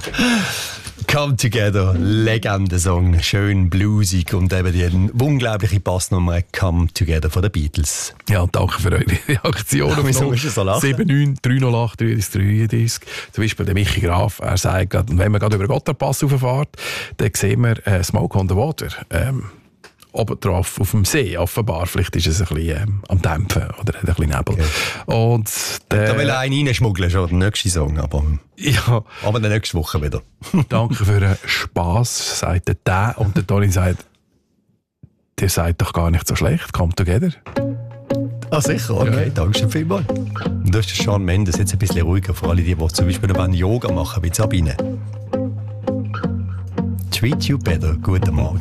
Come Together, Legendensong, schön bluesig und eben die unglaubliche Passnummer Come Together von den Beatles. Ja, danke für eure Reaktion. Wieso musst du so lachen? 79 308 33. Zum Beispiel der Michi Graf, er sagt gerade, wenn man gerade über den Gotthardpass rauffährt, dann sehen wir Smoke on the Water. Oben drauf auf dem See, offenbar. Vielleicht ist es ein bisschen am Dämpfen oder hat ein bisschen Nebel. Okay. Und da will einer reinschmuggeln, schon der nächste Song. Aber die nächste Woche wieder. Danke für den Spass, sagt der. Und der Toni sagt, der sagt doch gar nicht so schlecht. Come Together. Ah, sicher? Okay, ja. Danke schön vielmals. Und du hast Shawn Mendes jetzt ein bisschen ruhiger, vor allem die zum Beispiel Yoga machen, wie Sabine. Treat You Better, guten Morgen.